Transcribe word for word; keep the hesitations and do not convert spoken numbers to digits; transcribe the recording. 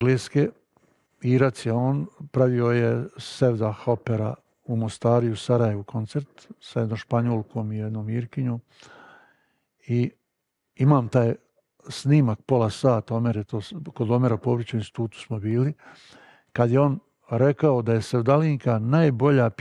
Engleske. Irac je on, pravio je Sevda Hopera u Mostaru i u Sarajevu koncert sa jednom Španjolkom i jednom Irkinjom. I imam taj snimak pola sata, Omer je to, kod Omera Povrića institutu smo bili, kad je on rekao da je Sevdalinka najbolja